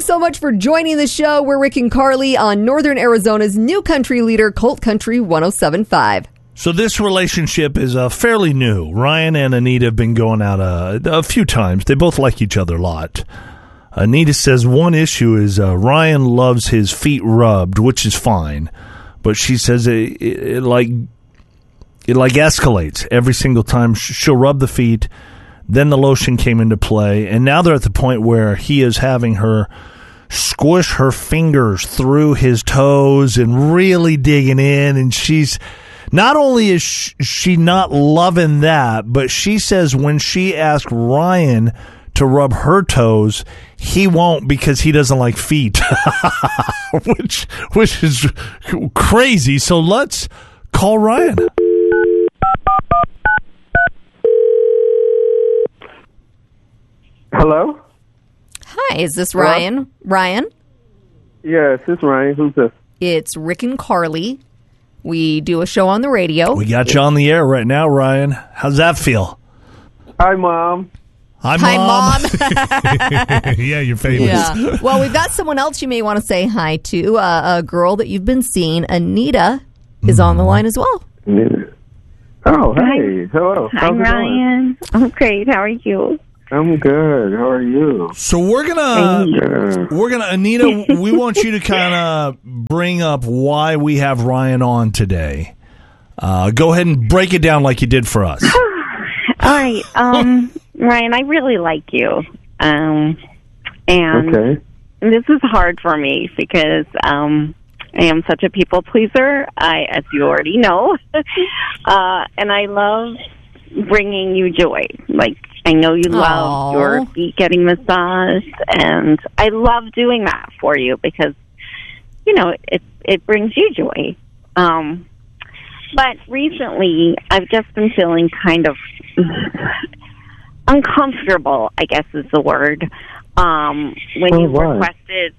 so much for joining the show. We're Rick and Carly on Northern Arizona's new country leader, Colt Country 107.5. So this relationship is fairly new. Ryan and Anita have been going out a few times. They both like each other a lot. Anita says one issue is Ryan loves his feet rubbed, which is fine. But she says it escalates every single time. She'll rub the feet. Then the lotion came into play, and now they're at the point where he is having her squish her fingers through his toes and really digging in, and she's not only is she not loving that, but she says when she asked Ryan to rub her toes, he won't because he doesn't like feet, which is crazy. So let's call Ryan. Hello? Hi, is this Ryan? Ryan? Yes, it's Ryan. Who's this? It's Rick and Carly. We do a show on the radio. We got you on the air right now, Ryan. How's that feel? Hi, Mom. Hi, Mom. Yeah, you're famous. Yeah. Well, we've got someone else you may want to say hi to, a girl that you've been seeing. Anita is on the line as well. Oh, hey. Hello. Hi, Ryan. I'm great. How are you? I'm good. How are you? So we're gonna Anita, we want you to kind of bring up why we have Ryan on today. Go ahead and break it down like you did for us. All right. Ryan, I really like you. And Okay. this is hard for me because I am such a people pleaser, as you already know. And I love bringing you joy. Like, I know you love your feet getting massaged, and I love doing that for you because, you know, it brings you joy. But recently, I've just been feeling kind of uncomfortable, I guess is the word, when you requested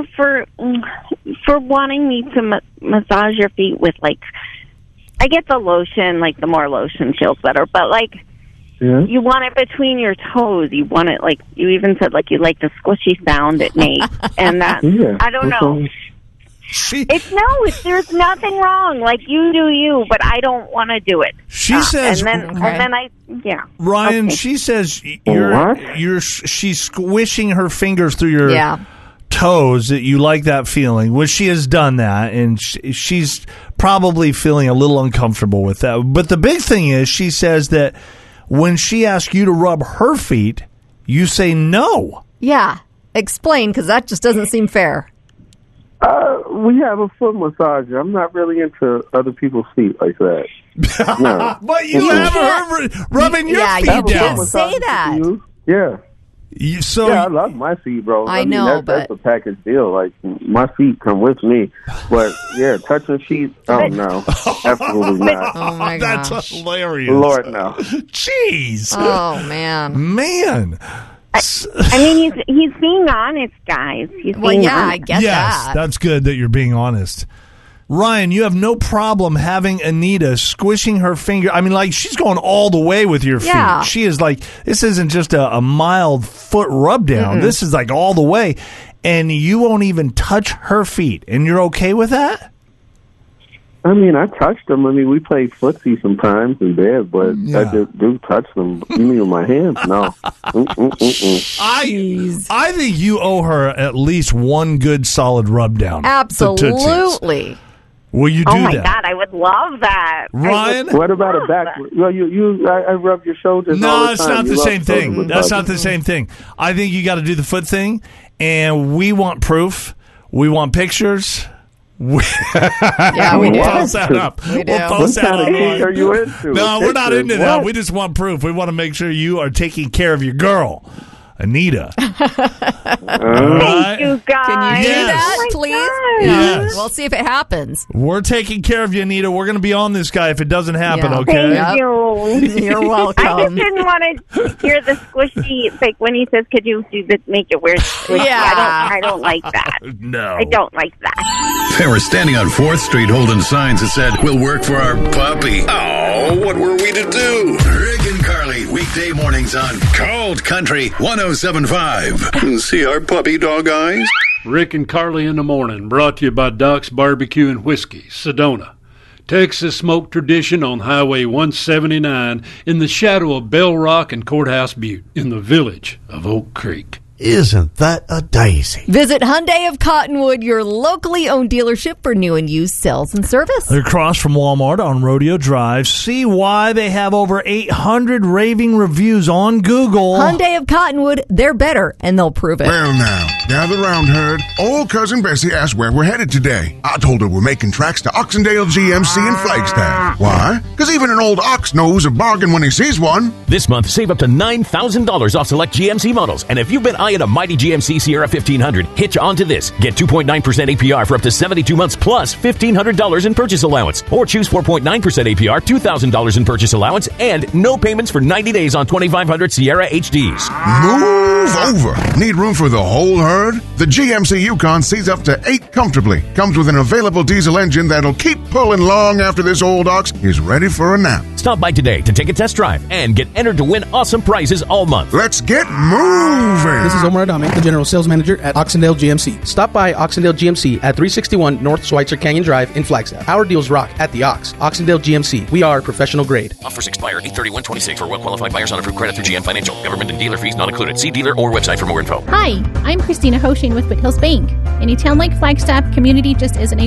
for wanting me to massage your feet with, like, I get the lotion, like, the more lotion feels better, but, like, you want it between your toes. You want it, like, you even said, like, you like the squishy sound it makes. And that, I don't know. There's nothing wrong. Like, you do you, but I don't want to do it. She says, Ryan, okay. She says she's squishing her fingers through your toes, that you like that feeling, which she has done that, and she's probably feeling a little uncomfortable with that. But the big thing is, she says that when she asks you to rub her feet, you say no. Yeah. Explain, because that just doesn't seem fair. We have a foot massager. I'm not really into other people's feet like that. No. But you have her rubbing your feet down. You did say that. Yeah. I love my feet, bro. I know, that's a package deal. Like, my feet come with me. But, yeah, touching feet, oh, no. Absolutely not. Oh, my gosh. That's hilarious. Lord, no. Jeez. Oh, man. Man. I mean, he's being honest, guys. He's being honest. I get that. Yes, that's good that you're being honest. Ryan, you have no problem having Anita squishing her finger. I mean, like, she's going all the way with your feet. Yeah. She is like, this isn't just a mild foot rub down. Mm-mm. This is like all the way. And you won't even touch her feet. And you're okay with that? I mean, I touched them. I mean, we play footsie sometimes in bed, but I just do touch them. You mean with my hands? No. I think you owe her at least one good solid rub down. Absolutely. Will you do that? Oh, my God, I would love that. Ryan? What about a back? Well, I rub your shoulders all the it's time. not the same thing. That's not the same thing. I think you got to do the foot thing, and we want proof. We want pictures. We do. Post that up. We do. We'll post that online. Are you into? No, we're not into that. We just want proof. We want to make sure you are taking care of your girl, Anita. Thank you, guys. Can you do that, please? Yes. We'll see if it happens. We're taking care of you, Anita. We're going to be on this guy if it doesn't happen, okay? Thank you. You're welcome. I just didn't want to hear the squishy, like when he says, could you do this, make it weird? I don't like that. No. I don't like that. They were standing on 4th Street holding signs that said, we'll work for our puppy. Oh, what were we to do? Rick and Carly, Weekday mornings on Cold Country 107.5. See our puppy dog eyes? Rick and Carly in the Morning, brought to you by Doc's Barbecue and Whiskey, Sedona. Texas smoke tradition on Highway 179 in the shadow of Bell Rock and Courthouse Butte in the village of Oak Creek. Isn't that a daisy? Visit Hyundai of Cottonwood, your locally owned dealership for new and used sales and service. They're across from Walmart on Rodeo Drive. See why they have over 800 raving reviews on Google. Hyundai of Cottonwood, they're better, and they'll prove it. Well now, gather round, herd. Old cousin Bessie asked where we're headed today. I told her we're making tracks to Oxendale GMC in Flagstaff. Why? Because even an old ox knows a bargain when he sees one. This month, save up to $9,000 off select GMC models. And if you've been eyeing a mighty GMC Sierra 1500, hitch on to this. Get 2.9% APR for up to 72 months plus $1,500 in purchase allowance. Or choose 4.9% APR, $2,000 in purchase allowance, and no payments for 90 days on 2500 Sierra HDs. Move over. Need room for the whole herd? The GMC Yukon seats up to 8 comfortably. Comes with an available diesel engine that'll keep pulling long after this old ox is ready for a nap. Stop by today to take a test drive and get entered to win awesome prizes all month. Let's get moving. This is Omar Adame, the General Sales Manager at Oxendale GMC. Stop by Oxendale GMC at 361 North Schweitzer Canyon Drive in Flagstaff. Our deals rock at the Ox. Oxendale GMC. We are professional grade. Offers expire 8/31/26 for well-qualified buyers on approved credit through GM Financial. Government and dealer fees not included. See dealer or website for more info. Hi, I'm Christina Hoshin with Foothills Bank. In a town like Flagstaff, community just isn't a